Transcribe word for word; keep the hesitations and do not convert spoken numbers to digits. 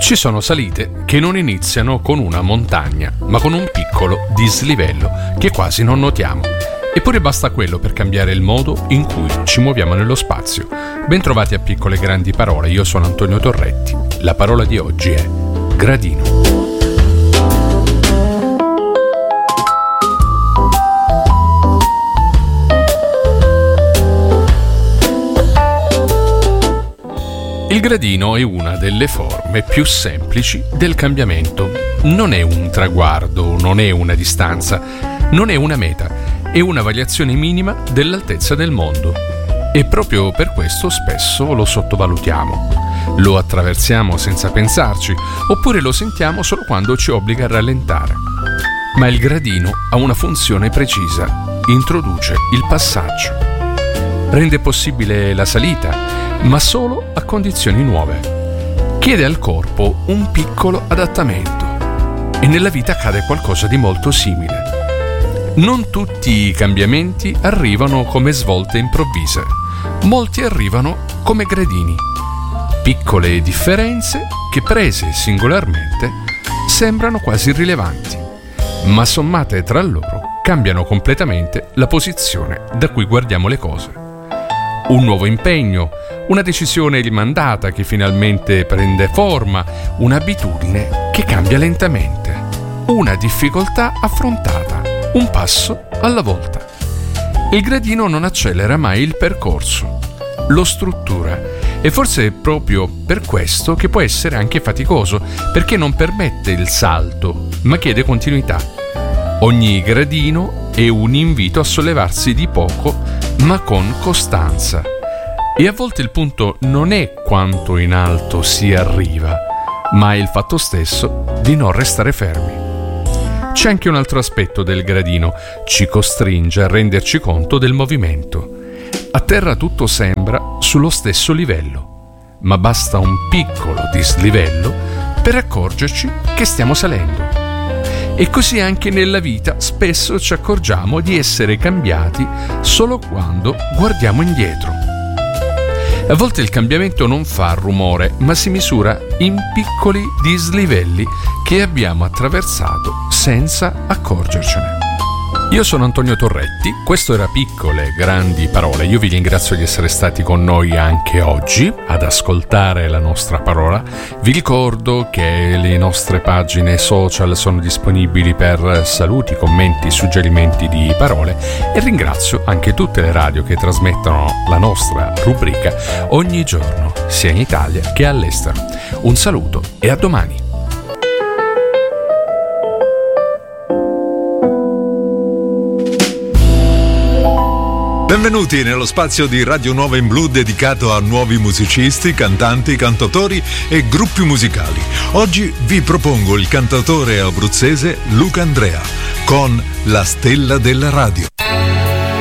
Ci sono salite che non iniziano con una montagna, ma con un piccolo dislivello che quasi non notiamo. Eppure basta quello per cambiare il modo in cui ci muoviamo nello spazio. Bentrovati a Piccole e Grandi Parole, io sono Antonio Torretti. La parola di oggi è gradino. Il gradino è una delle forme più semplici del cambiamento. Non è un traguardo, non è una distanza, non è una meta, è una variazione minima dell'altezza del mondo. E proprio per questo spesso lo sottovalutiamo. Lo attraversiamo senza pensarci, oppure lo sentiamo solo quando ci obbliga a rallentare. Ma il gradino ha una funzione precisa: introduce il passaggio. Rende possibile la salita, ma solo a condizioni nuove. Chiede al corpo un piccolo adattamento. E nella vita accade qualcosa di molto simile. Non tutti i cambiamenti arrivano come svolte improvvise. Molti arrivano come gradini. Piccole differenze che, prese singolarmente, sembrano quasi irrilevanti, ma sommate tra loro cambiano completamente la posizione da cui guardiamo le cose. Un nuovo impegno, una decisione rimandata che finalmente prende forma, un'abitudine che cambia lentamente, una difficoltà affrontata, un passo alla volta. Il gradino non accelera mai il percorso, lo struttura, e forse è proprio per questo che può essere anche faticoso, perché non permette il salto, ma chiede continuità. Ogni gradino è un invito a sollevarsi di poco, ma con costanza. E a volte il punto non è quanto in alto si arriva, ma è il fatto stesso di non restare fermi. C'è anche un altro aspetto del gradino: ci costringe a renderci conto del movimento. A terra tutto sembra sullo stesso livello, ma basta un piccolo dislivello per accorgerci che stiamo salendo. E così anche nella vita spesso ci accorgiamo di essere cambiati solo quando guardiamo indietro. A volte il cambiamento non fa rumore, ma si misura in piccoli dislivelli che abbiamo attraversato senza accorgercene. Io sono Antonio Torretti, questo era Piccole Grandi Parole. Io vi ringrazio di essere stati con noi anche oggi ad ascoltare la nostra parola. Vi ricordo che le nostre pagine social sono disponibili per saluti, commenti, suggerimenti di parole, e ringrazio anche tutte le radio che trasmettono la nostra rubrica ogni giorno, sia in Italia che all'estero. Un saluto e a domani. Benvenuti nello spazio di Radio Nuova in Blu dedicato a nuovi musicisti, cantanti, cantautori e gruppi musicali. Oggi vi propongo il cantautore abruzzese Luca Andrea con La Stella della Radio.